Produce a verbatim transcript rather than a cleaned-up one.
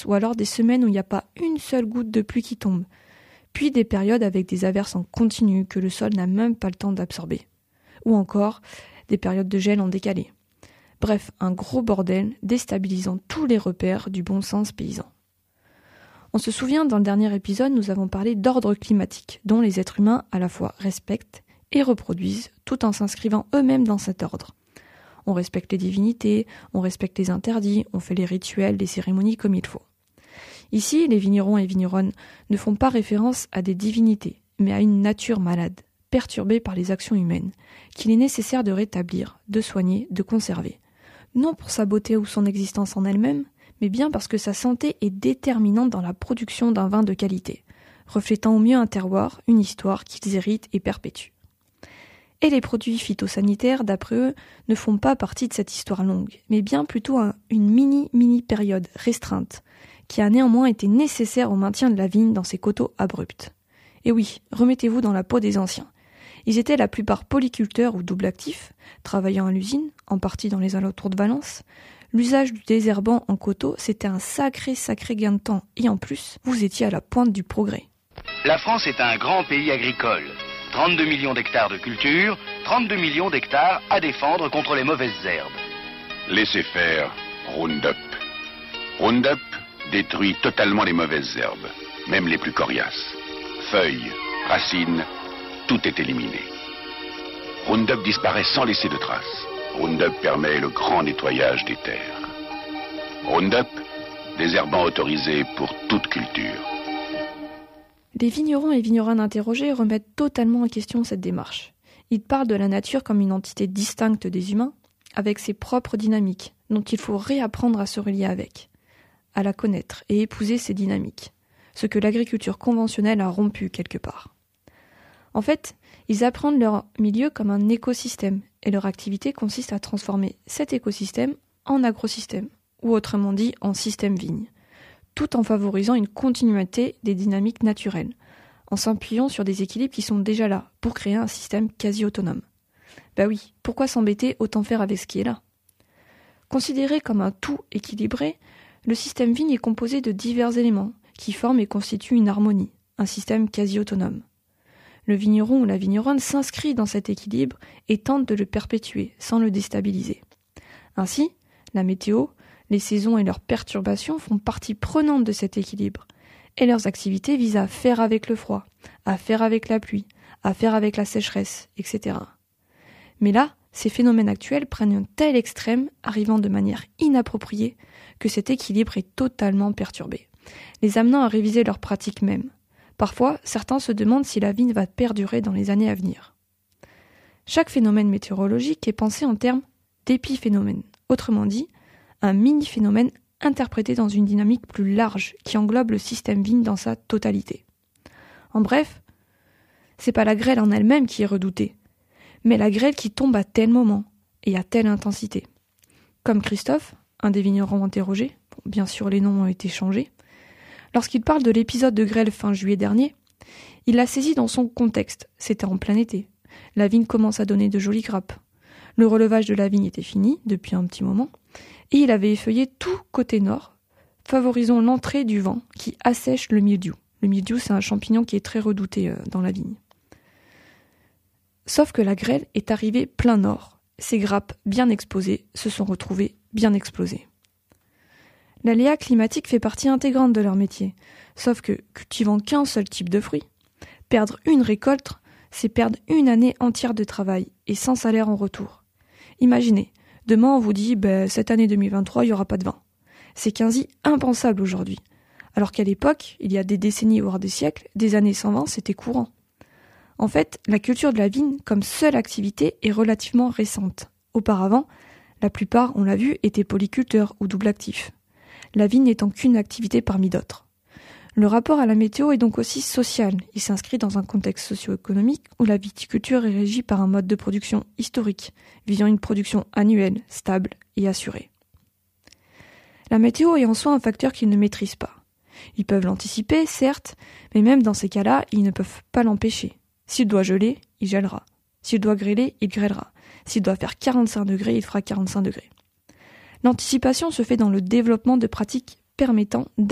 d'averse ou alors des semaines où il n'y a pas une seule goutte de pluie qui tombe. Puis des périodes avec des averses en continu que le sol n'a même pas le temps d'absorber. Ou encore des périodes de gel en décalé. Bref, un gros bordel déstabilisant tous les repères du bon sens paysan. On se souvient, dans le dernier épisode, nous avons parlé d'ordre climatique, dont les êtres humains à la fois respectent et reproduisent, tout en s'inscrivant eux-mêmes dans cet ordre. On respecte les divinités, on respecte les interdits, on fait les rituels, les cérémonies comme il faut. Ici, les vignerons et vigneronnes ne font pas référence à des divinités, mais à une nature malade, perturbée par les actions humaines, qu'il est nécessaire de rétablir, de soigner, de conserver. Non pour sa beauté ou son existence en elle-même, mais bien parce que sa santé est déterminante dans la production d'un vin de qualité, reflétant au mieux un terroir, une histoire qu'ils héritent et perpétuent. Et les produits phytosanitaires, d'après eux, ne font pas partie de cette histoire longue, mais bien plutôt un, une mini-mini-période restreinte, qui a néanmoins été nécessaire au maintien de la vigne dans ses coteaux abrupts. Et oui, remettez-vous dans la peau des anciens. Ils étaient la plupart polyculteurs ou double actifs, travaillant à l'usine, en partie dans les alentours de Valence. L'usage du désherbant en coteaux, c'était un sacré sacré gain de temps, et en plus, vous étiez à la pointe du progrès. La France est un grand pays agricole. trente-deux millions d'hectares de culture, trente-deux millions d'hectares à défendre contre les mauvaises herbes. Laissez faire Roundup. Roundup détruit totalement les mauvaises herbes, même les plus coriaces. Feuilles, racines, tout est éliminé. Roundup disparaît sans laisser de traces. Roundup permet le grand nettoyage des terres. Roundup, désherbant autorisé pour toute culture. Les vignerons et vigneronnes interrogés remettent totalement en question cette démarche. Ils parlent de la nature comme une entité distincte des humains, avec ses propres dynamiques, dont il faut réapprendre à se relier avec, à la connaître et épouser ces dynamiques, ce que l'agriculture conventionnelle a rompu quelque part. En fait, ils apprennent leur milieu comme un écosystème, et leur activité consiste à transformer cet écosystème en agrosystème, ou autrement dit en système vigne, tout en favorisant une continuité des dynamiques naturelles, en s'appuyant sur des équilibres qui sont déjà là, pour créer un système quasi autonome. Bah oui, pourquoi s'embêter, autant faire avec ce qui est là? Considéré comme un tout équilibré, le système vigne est composé de divers éléments, qui forment et constituent une harmonie, un système quasi autonome. Le vigneron ou la vigneronne s'inscrit dans cet équilibre et tente de le perpétuer, sans le déstabiliser. Ainsi, la météo, les saisons et leurs perturbations font partie prenante de cet équilibre, et leurs activités visent à faire avec le froid, à faire avec la pluie, à faire avec la sécheresse, et cetera. Mais là, ces phénomènes actuels prennent un tel extrême, arrivant de manière inappropriée, que cet équilibre est totalement perturbé, les amenant à réviser leurs pratiques mêmes. Parfois, certains se demandent si la vigne va perdurer dans les années à venir. Chaque phénomène météorologique est pensé en termes d'épiphénomène, autrement dit, un mini-phénomène interprété dans une dynamique plus large qui englobe le système vigne dans sa totalité. En bref, c'est pas la grêle en elle-même qui est redoutée, mais la grêle qui tombe à tel moment et à telle intensité. Comme Christophe, un des vignerons interrogés, bon, bien sûr les noms ont été changés, lorsqu'il parle de l'épisode de grêle fin juillet dernier, il l'a saisi dans son contexte, c'était en plein été. La vigne commence à donner de jolies grappes. Le relevage de la vigne était fini depuis un petit moment, et il avait effeuillé tout côté nord, favorisant l'entrée du vent qui assèche le mildiou. Le mildiou, c'est un champignon qui est très redouté dans la vigne. Sauf que la grêle est arrivée plein nord. Ces grappes bien exposées se sont retrouvées bien explosées. L'aléa climatique fait partie intégrante de leur métier, sauf que, cultivant qu'un seul type de fruit, perdre une récolte, c'est perdre une année entière de travail et sans salaire en retour. Imaginez, demain on vous dit ben, « cette année deux mille vingt-trois, il n'y aura pas de vin ». C'est quasi impensable aujourd'hui, alors qu'à l'époque, il y a des décennies voire des siècles, des années sans vin, c'était courant. En fait, la culture de la vigne comme seule activité est relativement récente. Auparavant, la plupart, on l'a vu, étaient polyculteurs ou double actifs. La vigne n'étant qu'une activité parmi d'autres. Le rapport à la météo est donc aussi social. Il s'inscrit dans un contexte socio-économique où la viticulture est régie par un mode de production historique, visant une production annuelle, stable et assurée. La météo est en soi un facteur qu'ils ne maîtrisent pas. Ils peuvent l'anticiper, certes, mais même dans ces cas-là, ils ne peuvent pas l'empêcher. S'il doit geler, il gèlera. S'il doit grêler, il grêlera. S'il doit faire quarante-cinq degrés, il fera quarante-cinq degrés. L'anticipation se fait dans le développement de pratiques permettant